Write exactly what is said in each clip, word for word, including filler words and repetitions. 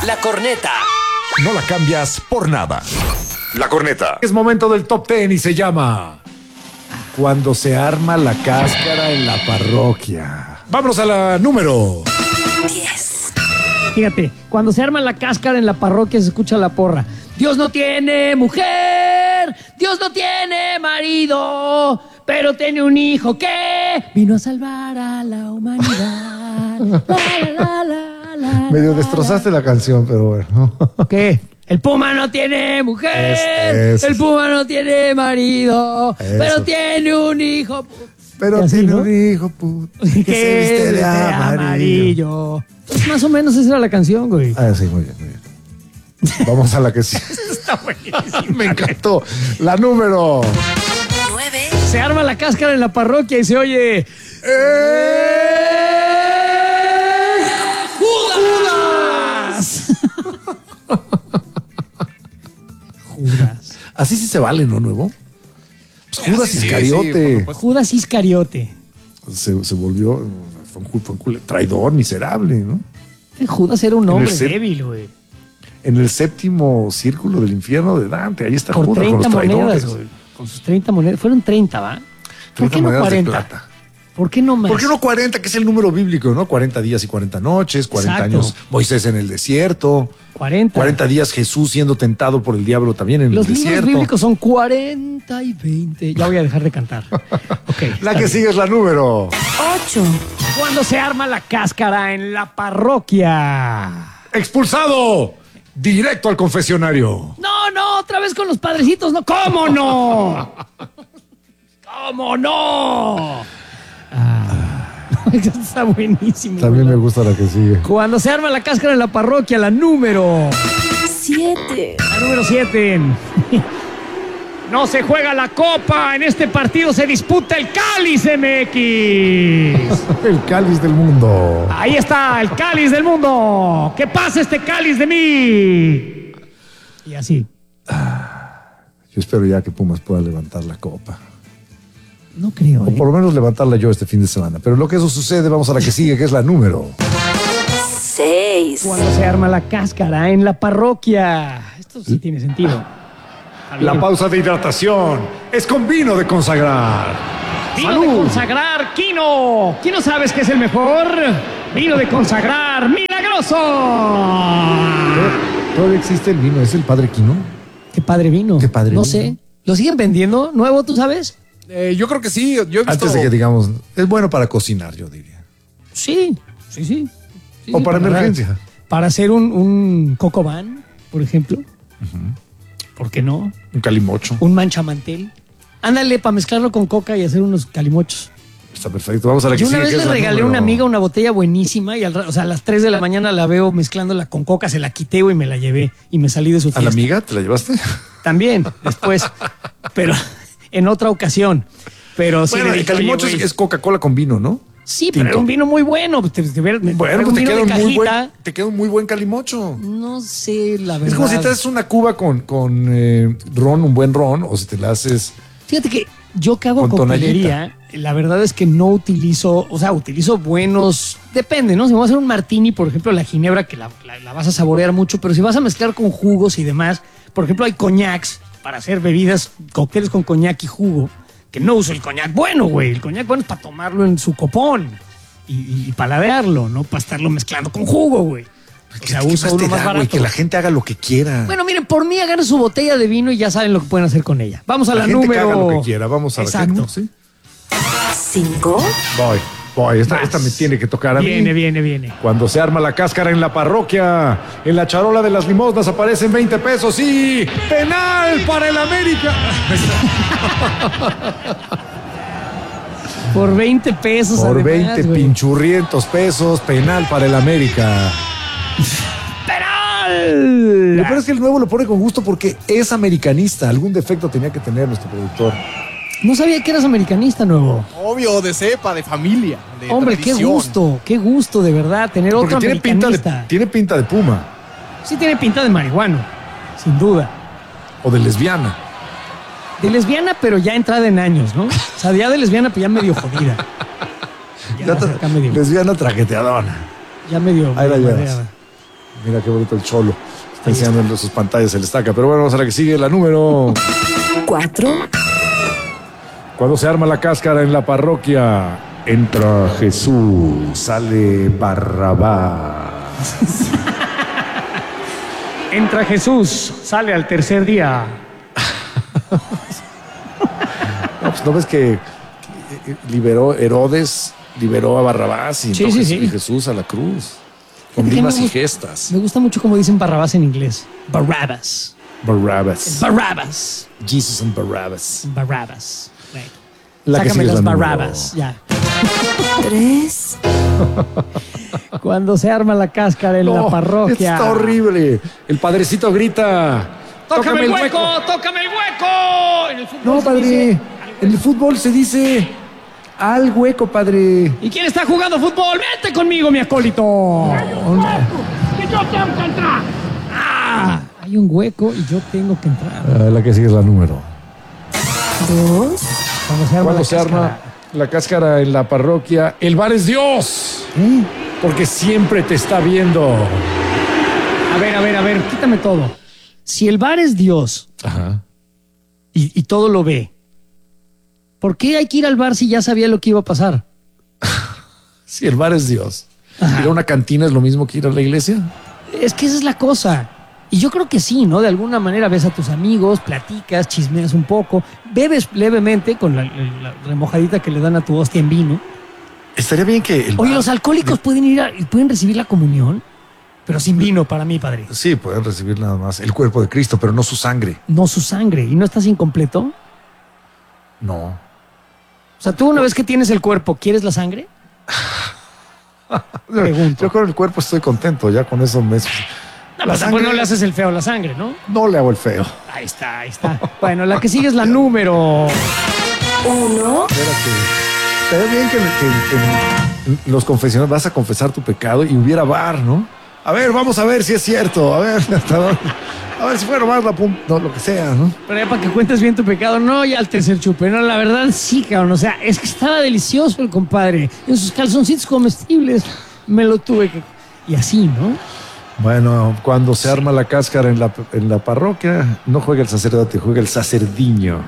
La corneta. No la cambias por nada. La corneta. Es momento del top ten y se llama Cuando se arma la cáscara en la parroquia. Vámonos a la número diez. Fíjate, cuando se arma la cáscara en la parroquia se escucha la porra. Dios no tiene mujer, Dios no tiene marido, pero tiene un hijo que vino a salvar a la humanidad. La, la, la, la, la, Medio la, destrozaste la canción, pero bueno. ¿Qué? El puma no tiene mujer, Es- eso el sí. puma no tiene marido, Eso. pero tiene un hijo Pero Así, tiene ¿no? un hijo, puto, que, que se viste de amarillo. amarillo. Pues más o menos esa era la canción, güey. Ah, sí, muy bien, muy bien. Vamos a la que sí. Está buenísimo. Me encantó. La número. nueve. Se arma la cáscara en la parroquia y se oye... ¡Judas! Judas. Así sí se vale, ¿no, nuevo? Pues Judas sí, sí, Iscariote. sí, Judas Iscariote. se, se volvió. Fue un, fue un cul- traidor miserable, ¿no? Judas era un En el hombre set- débil, güey. En el séptimo círculo del infierno de Dante. Ahí está Por Judas con los treinta traidores. monedas, güey. Con sus treinta monedas. Fueron treinta, ¿va? ¿Por treinta qué no monedas de cuarenta? plata. ¿Por qué no más? ¿Por qué no cuarenta? Que es el número bíblico, ¿no? cuarenta días y cuarenta noches, cuarenta Exacto. años Moisés en el desierto, cuarenta. cuarenta días Jesús siendo tentado por el diablo también en Los el libros desierto. bíblicos son cuarenta y veinte. Ya voy a dejar de cantar. Ok. La que sigue es la número. ocho. Cuando se arma la cáscara en la parroquia. expulsado. Directo al confesionario. No, no, otra vez con los padrecitos, no. ¿Cómo no? ¿Cómo no? Ah, eso está buenísimo. También me ¿verdad? gusta la que sigue. Cuando se arma la cáscara en la parroquia, la número. siete. La número siete. No se juega la copa. En este partido se disputa el Cáliz M X. El cáliz del mundo. Ahí está, el cáliz del mundo. ¿Qué pasa este cáliz de mí? Y así. Yo espero ya que Pumas pueda levantar la copa. No creo, O ¿eh? por lo menos levantarla yo este fin de semana. Pero en lo que eso sucede, vamos a la que sigue, que es la número. seis. Cuando se arma la cáscara en la parroquia. Esto sí tiene sentido. La pausa de hidratación es con vino de consagrar. Vino de consagrar, Quino. ¿Quién no sabes que es el mejor? Vino de consagrar, milagroso. Todavía existe el vino, es el Padre Quino. Qué padre vino. Qué padre No vino. sé. ¿Lo siguen vendiendo? ¿Nuevo, tú sabes? Eh, yo creo que sí. Yo he visto... Antes de que digamos, es bueno para cocinar, yo diría. Sí, sí, sí. Sí, O sí, para emergencia. Para hacer un, un coco van, por ejemplo. ¿Por qué no? Un calimocho. Un manchamantel. Ándale, para mezclarlo con coca y hacer unos calimochos. Está perfecto. Vamos a la que Yo una sigue, vez que le es la regalé a número- una amiga una botella buenísima y al, ra- o sea, a las tres de la mañana la veo mezclándola con coca, se la quité y me la llevé y me salí de su ¿A fiesta. la amiga? ¿Te la llevaste? También, después, pero en otra ocasión. Pero sí, Bueno, le el dije, oye, calimocho es, güey, es Coca-Cola con vino, ¿no? sí, pero tinto. era un vino muy bueno. Te, te, te, me- Bueno, un pues te vino queda, de un muy buen, cajita. te queda un muy buen calimocho. No sé, la verdad. Es como si te haces una cuba con, con eh, ron, un buen ron, o si te la haces... Fíjate que yo que hago Con coctelería, la verdad es que no utilizo, o sea, utilizo buenos, depende, ¿no? Si me voy a hacer un martini, por ejemplo, la ginebra, que la, la- la vas a saborear mucho, pero si vas a mezclar con jugos y demás, por ejemplo, hay coñacs para hacer bebidas, cócteles con coñac y jugo, que no uso el coñac bueno, güey. El coñac bueno es para tomarlo en su copón y, y paladearlo, no para estarlo mezclando con jugo, güey. O sea, ¿Qué uso más uno te más da, güey? barato. Que la gente haga lo que quiera. Bueno, miren, por mí agarren su botella de vino y ya saben lo que pueden hacer con ella. Vamos a la, la gente que número... haga lo que quiera. Vamos a la Exacto. que no, ¿sí? cinco. Voy, voy. Esta, Vas. esta me tiene que tocar a Viene, mí. viene, viene. Cuando se arma la cáscara en la parroquia, en la charola de las limosnas aparecen veinte pesos y penal para el América. Por veinte pesos. Por además, veinte güey. pinchurrientos pesos, penal para el América. ¡Penal! Lo peor es que el nuevo lo pone con gusto porque es americanista. Algún defecto tenía que tener nuestro productor. No sabía que eras americanista, nuevo. Obvio, de cepa, de familia, de Hombre, qué tradición. gusto, qué gusto, de verdad, tener Porque otro tiene pinta, americanista. de, tiene pinta de puma Sí tiene pinta de marihuano, sin duda. o de lesbiana. De lesbiana, pero ya entrada en años, ¿no? O sea, ya de lesbiana, pero ya medio jodida. Ya, Ya acá tra- medio, lesbiana traqueteadona. ya medio, Ahí la medio llevas. mareada. Mira qué bonito el cholo. Está enseñando en sus pantallas el estaca. Pero bueno, vamos a la que sigue, la número cuatro. Cuando se arma la cáscara en la parroquia, entra Jesús, sale Barrabás. Entra Jesús, sale al tercer día. No, pues no ves que liberó Herodes, liberó a Barrabás y Sí, entró sí, Jesús, sí. y Jesús a la cruz. Con Fíjate que rimas me y gusta- gestas. Me gusta mucho como dicen Barrabás en inglés. Barabbas. Barrabás. Barabbas. Jesus and Barrabás. Barabbas. Right. La que Sácame sigue es las la número- Barabbas. Ya. Tres. Cuando se arma la cáscara en No, la parroquia. está horrible. El padrecito grita. ¡Tócame el hueco! ¡Tócame el hueco! En el fútbol No, se padre. dice- En el fútbol se dice al hueco, padre. ¿Y quién está jugando fútbol? ¡Vete conmigo, mi acólito! ¡Ah! Hay un hueco y yo tengo que entrar. Ah, la que sigue es la número. Dos. Cuando se arma Cuando la se cáscara. arma la cáscara en la parroquia, el bar es Dios. ¿Eh? Porque siempre te está viendo. A ver, a ver, a ver, quítame todo. Si el bar es Dios Ajá. y, y todo lo ve, ¿por qué hay que ir al bar si ya sabía lo que iba a pasar? Sí, el bar es Dios. Ajá. ¿Ir a una cantina es lo mismo que ir a la iglesia? Es que esa es la cosa. Y yo creo que sí, ¿no? De alguna manera ves a tus amigos, platicas, chismeas un poco, bebes levemente con la, la remojadita que le dan a tu hostia en vino. Estaría bien que el Oye, bar- los alcohólicos pueden ir a- pueden recibir la comunión, pero sin vino para mí, padre. Sí, pueden recibir nada más el cuerpo de Cristo, pero no su sangre. No su sangre. ¿Y no estás incompleto? No. O sea, tú una vez que tienes el cuerpo, ¿quieres la sangre? Pregunto. Yo con el cuerpo estoy contento, ya con eso me... No, La pues sangre- no le haces el feo a la sangre, ¿no? No le hago el feo. Ahí está, ahí está. Bueno, la que sigue es la número. Uno. Espérate. Estaría bien que, que- que en los confesionales vas a confesar tu pecado y hubiera bar, ¿no? A ver, vamos a ver si es cierto. A ver, hasta dónde- a ver si fue nomás la punta, no, lo que sea, ¿no? Pero ya para que cuentes bien tu pecado, no, ya al tercer chupe. No, la verdad sí, cabrón. O sea, es que estaba delicioso el compadre. En sus calzoncitos comestibles me lo tuve que... Y así, ¿no? Bueno, cuando se arma la cáscara en la, en la parroquia, no juega el sacerdote, juega el sacerdiño.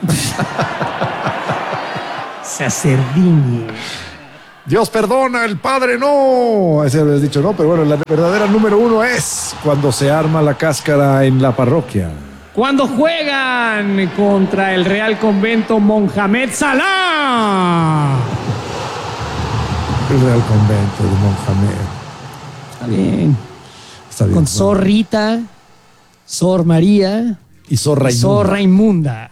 Sacerdiño. Dios perdona, el Padre no. Ese habías dicho no, pero bueno, la verdadera número uno es cuando se arma la cáscara en la parroquia. Cuando juegan contra el Real Convento Mohamed Salah. El Real Convento de Mohamed. Está bien. Está bien. Con ¿no? Sor Rita, Sor María, Y zorra y inmunda. Zorra Inmunda.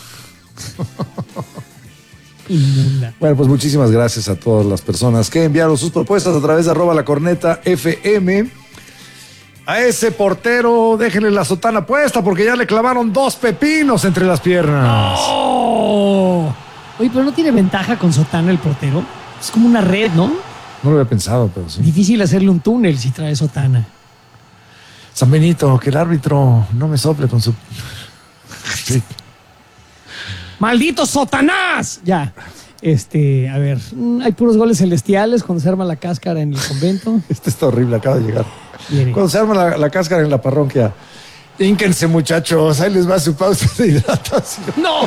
Inmunda. Bueno, pues muchísimas gracias a todas las personas que enviaron sus propuestas a través de arroba la corneta F M. A ese portero déjenle la sotana puesta porque ya le clavaron dos pepinos entre las piernas. ¡Oh! Oye, pero no tiene ventaja con sotana el portero. Es como una red, ¿no? No lo había pensado, pero sí. Difícil hacerle un túnel si trae sotana. San Benito, que el árbitro no me sople con su... Sí. ¡Maldito Sotanás! Ya. Este, a ver, mm, hay puros goles celestiales cuando se arma la cáscara en el convento. Este está horrible, acaba de llegar. Viene. Cuando se arma la, la cáscara en la parroquia, ínquense muchachos, ahí les va su pausa de hidratación. ¡No!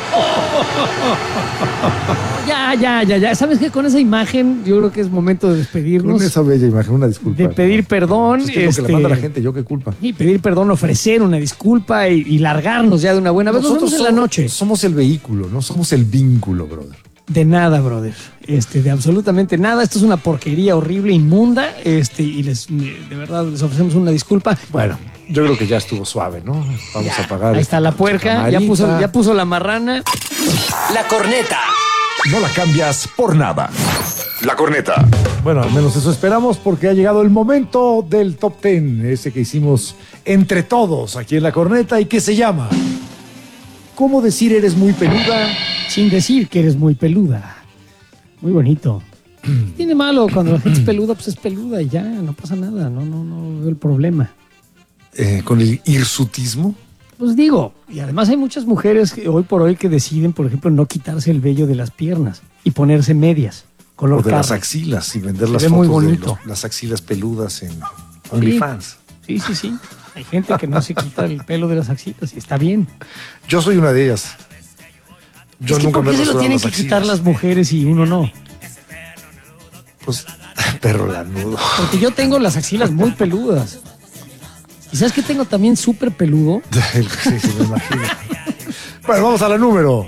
Ya, ya, ya, ya. ¿Sabes qué? Con esa imagen yo creo que es momento de Con despedirnos. esa bella imagen, una disculpa. De pedir perdón. Pues es que es lo que este, le manda a la gente, yo qué culpa. Y pedir perdón, ofrecer una disculpa y, y largarnos ya de una buena vez. Nos vemos en la somos- noche. Somos el vehículo, no somos el vínculo, brother. De nada, brother. Este, de absolutamente nada. Esto es una porquería horrible, inmunda. Este, y les, de verdad, les ofrecemos una disculpa. Bueno, yo creo que ya estuvo suave, ¿no? Vamos Ya, a apagar. ahí está la puerca. Ya puso, ya puso la marrana. La corneta. No la cambias por nada. La corneta. Bueno, al menos eso esperamos porque ha llegado el momento del top ten, ese que hicimos entre todos aquí en la corneta y que se llama ¿Cómo decir eres muy peluda? Sin decir que eres muy peluda. Muy bonito. ¿Qué tiene malo cuando la gente es peluda? Pues es peluda y ya, no pasa nada. No, no, no veo el problema. Eh, con el hirsutismo. Pues digo, y además hay muchas mujeres que hoy por hoy que deciden, por ejemplo, no quitarse el vello de las piernas y ponerse medias, color O de las carne. axilas y vender Se las ve fotos muy de bonito. los- las axilas peludas en OnlyFans. Sí, sí, sí. Hay gente que no se quita el pelo de las axilas y está bien. Yo soy una de ellas. Yo es que nunca ¿por me qué he se lo rasurado tienen las que axilas. quitar las mujeres y uno no? Pues, perro lanudo. Porque yo tengo las axilas muy peludas. ¿Y sabes qué tengo también súper peludo? Sí, sí, me imagino. Bueno, vamos a la número.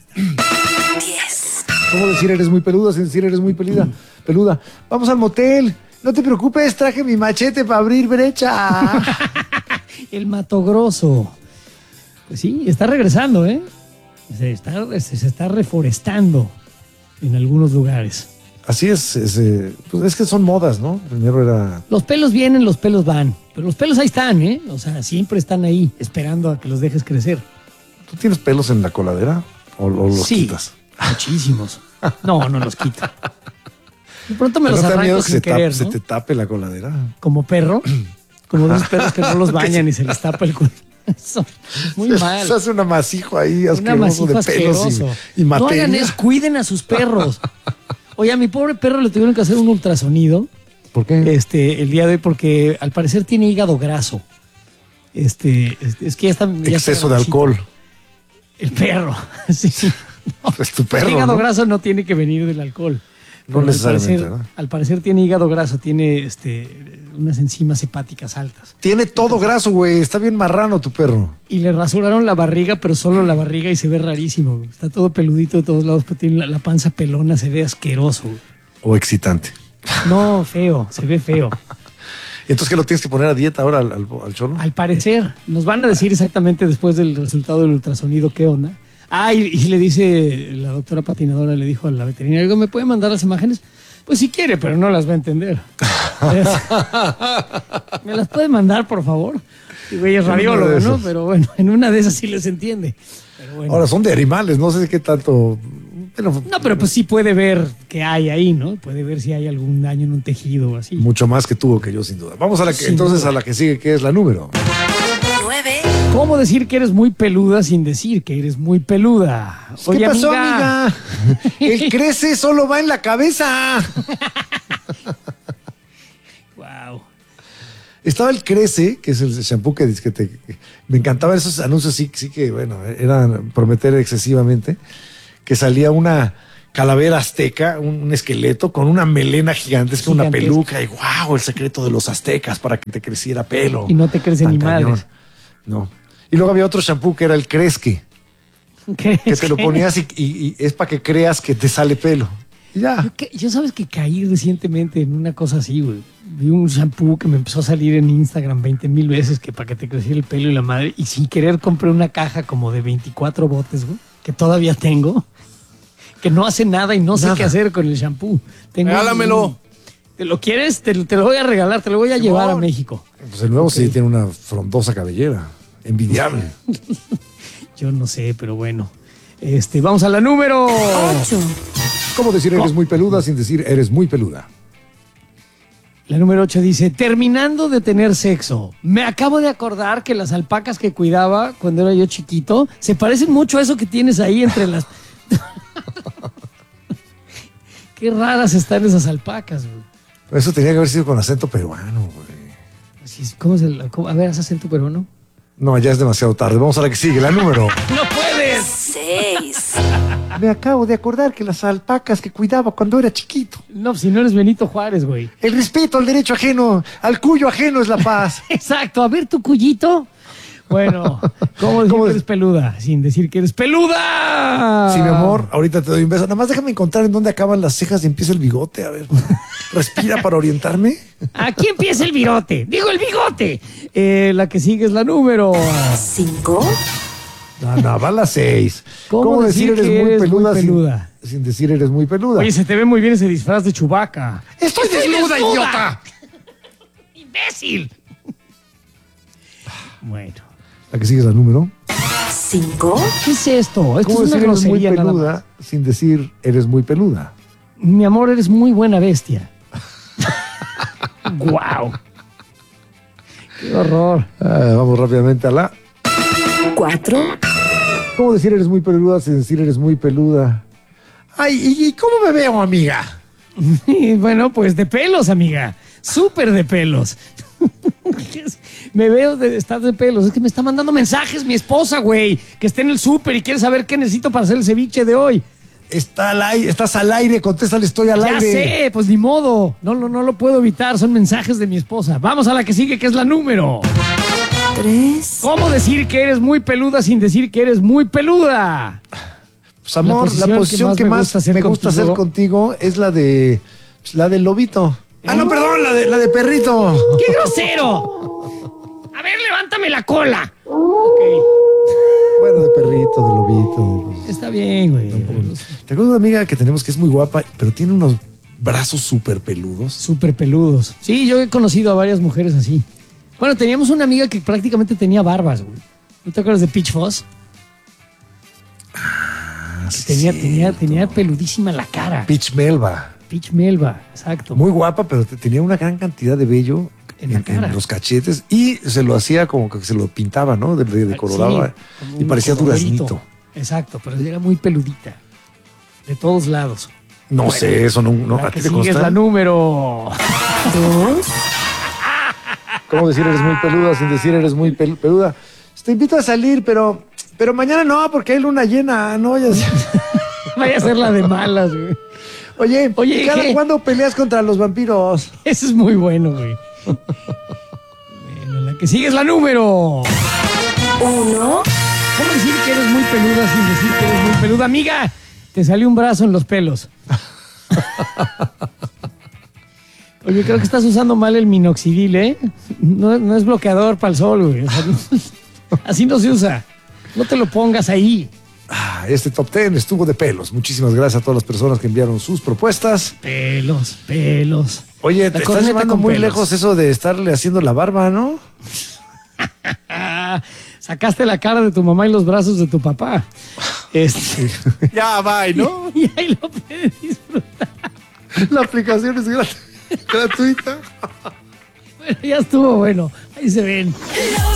diez, ¿Cómo decir eres muy peluda sin decir eres muy peluda? Peluda. Vamos al motel. No te preocupes, traje mi machete para abrir brecha. El Mato Grosso. Pues sí, está regresando, ¿eh? Se está, se, se está reforestando en algunos lugares. Así es, es, eh, pues es que son modas, ¿no? Primero era... Los pelos vienen, los pelos van. Pero los pelos ahí están, ¿eh? O sea, siempre están ahí, esperando a que los dejes crecer. ¿Tú tienes pelos en la coladera o, o los Sí, quitas? muchísimos. No, no los quito. De pronto me ¿No los te da miedo arranco que sin se, tape- querer, se ¿no? te tape la coladera? Como perro, como de esos perros que no los bañan y se les tapa el culo. Eso, muy mal. Se hace un amasijo ahí Un asqueroso amasijo de pelos asqueroso. y, y No materia. hagan eso, cuiden a sus perros. Oye, a mi pobre perro le tuvieron que hacer un ultrasonido ¿Por qué? este, el día de hoy porque al parecer tiene hígado graso. Este, este, es que ya está. ya está Exceso de grandecito. alcohol. El perro. Sí, sí. No, Es tu perro, el hígado ¿no? graso no tiene que venir del alcohol. No Pero al necesariamente, parecer- ¿no? Al parecer tiene hígado graso, tiene este, unas enzimas hepáticas altas. Tiene todo graso, güey. Está bien marrano tu perro. Y le rasuraron la barriga, pero solo la barriga y se ve rarísimo. Güey. Está todo peludito de todos lados, pero tiene la, la panza pelona, se ve asqueroso. Güey. O excitante. No, feo, se ve feo. Entonces, ¿qué lo tienes que poner a dieta ahora al, al, al cholo? Al parecer, nos van a decir exactamente después del resultado del ultrasonido qué onda. Ah, y, y le dice la doctora patinadora, le dijo a la veterinaria, digo, ¿me puede mandar las imágenes? Pues si quiere, pero no las va a entender. ¿Me las puede mandar, por favor? Y güey, es En una de radiólogo, ¿no? esas. Pero bueno, en una de esas sí les entiende. Pero bueno. Ahora, son de animales. No sé qué tanto... Pero, No, pero pues sí puede ver qué hay ahí, ¿no? Puede ver si hay algún daño en un tejido o así. mucho más que tuvo que yo, sin duda. Vamos a la que, Sin entonces duda. a la que sigue, que es la número. nueve, ¿Cómo decir que eres muy peluda sin decir que eres muy peluda? ¿Qué pasó, amiga? El crece solo va en la cabeza. Wow. Estaba el Crece, que es el shampoo que, que te... Me encantaban esos anuncios, sí, sí que, bueno, eran prometer excesivamente, que salía una calavera azteca, un, un esqueleto con una melena gigantesca, una Gigantesca. peluca, y wow, el secreto de los aztecas para que te creciera pelo. Y no te crece Tan ni cañón. madres. No. Y luego había otro shampoo que era el Cresque, ¿Qué? que te lo ponías y, y- y es para que creas que te sale pelo. Y ya. Yo, que- yo sabes que caí recientemente en una cosa así, güey. Vi un shampoo que me empezó a salir en Instagram veinte mil veces que para que te creciera el pelo y la madre. Y sin querer compré una caja como de veinticuatro botes, güey, que todavía tengo. Que no hace nada y no sé Nada. qué hacer con el shampoo. Tengo Regálamelo. un- ¿Te lo quieres? Te, lo- te lo voy a regalar, te lo voy a llevar a México. Pues el nuevo sí tiene una frondosa cabellera. Envidiable. Yo no sé, pero bueno. Este, vamos a la número. ocho, ¿Cómo decir eres muy peluda sin decir eres muy peluda? La número ocho dice, terminando de tener sexo, me acabo de acordar que las alpacas que cuidaba cuando era yo chiquito se parecen mucho a eso que tienes ahí entre las... Qué raras están esas alpacas, güey. Eso tenía que haber sido con acento peruano, güey. Así es, ¿Cómo se la- cómo- A ver, haz acento peruano. No, ya es demasiado tarde. Vamos a la que sigue, la número. ¡No puedes! seis, Me acabo de acordar que las alpacas que cuidaba cuando era chiquito. No, si no eres Benito Juárez, güey. El respeto al derecho ajeno, al cuyo ajeno es la paz. Exacto, a ver tu cuyito. Bueno, ¿cómo decir ¿Cómo que es? eres peluda? Sin decir que eres peluda. Sí, mi amor, ahorita te doy un beso. Nada más déjame encontrar en dónde acaban las cejas y empieza el bigote. A ver, respira para orientarme. Aquí empieza el virote. Digo el bigote. Eh, la que sigue es la número. cinco, No, no, va a las seis. ¿Cómo decir que eres muy peluda? Sin, sin decir eres muy peluda? Oye, se te ve muy bien ese disfraz de Chewbacca. ¡Estoy desnuda, idiota! ¡Imbécil! Bueno. La que sigue es la número. cinco, ¿Qué es esto? Esto ¿Cómo es una decir eres muy grosería nada más. peluda sin decir eres muy peluda? Mi amor, eres muy buena bestia. ¡Guau! ¡Qué horror! Ah, vamos rápidamente a la... cuatro, ¿Cómo decir eres muy peluda sin decir eres muy peluda? Ay, ¿y, y cómo me veo, amiga? Y bueno, pues de pelos, amiga. Súper de pelos. Me veo de estar de pelos. Es que me está mandando mensajes mi esposa, güey, que está en el súper y quiere saber qué necesito para hacer el ceviche de hoy. Está al aire, estás al aire, contéstale, estoy al Ya aire. sé, pues ni modo. No, no, no lo puedo evitar. Son mensajes de mi esposa. Vamos a la que sigue, que es la número. Tres. ¿Cómo decir que eres muy peluda sin decir que eres muy peluda? Pues amor, la posición, que más me gusta hacer contigo es la de la del lobito. Ah, no, perdón, la de la de perrito. ¡Qué grosero! A ver, levántame la cola. Ok. Bueno, de perrito, de lobito. Está bien, güey. Te acuerdas de una amiga que tenemos que es muy guapa, pero tiene unos brazos súper peludos. Súper peludos. Sí, yo he conocido a varias mujeres así. Bueno, teníamos una amiga que prácticamente tenía barbas, güey. ¿No te acuerdas de Peach Foss? Ah, sí, Tenía, sí. tenía, tenía peludísima la cara. Peach Melba. Peach Melba, exacto. Muy guapa, pero te- tenía una gran cantidad de vello En la cara. los cachetes y se lo hacía como que se lo pintaba, ¿no? De, de, de coloraba. Sí, como y un parecía colorito. duraznito. Exacto, pero era muy peludita. De todos lados. No sé, eso no, no La ¿a que ti te sigue es consta? la número. Dos. ¿Cómo decir eres muy peluda sin decir eres muy pel- peluda? Te invito a salir, pero, pero mañana no, porque hay luna llena, ¿no? Ya sé. Vaya a ser la de malas, güey. Oye, Oye, ¿cada ¿qué? cuándo peleas contra los vampiros? Eso es muy bueno, güey. Bueno, la que sigue es la número. Uno. ¿Cómo decir que eres muy peluda sin decir que eres muy peluda? Amiga, te salió un brazo en los pelos. Oye, creo que estás usando mal el minoxidil, ¿eh? No, no es bloqueador para el sol, güey. O sea, no- así no se usa. No te lo pongas ahí. Ah, este top ten estuvo de pelos. Muchísimas gracias a todas las personas que enviaron sus propuestas. Pelos, pelos. Oye, La te estás corneta llevando con muy pelos. lejos eso de estarle haciendo la barba, ¿no? Ah, sacaste la cara de tu mamá y los brazos de tu papá. Este, Ya, bye, ¿no? y ahí lo puedes disfrutar. La aplicación es grat- gratuita. Bueno, ya estuvo bueno. Ahí se ven.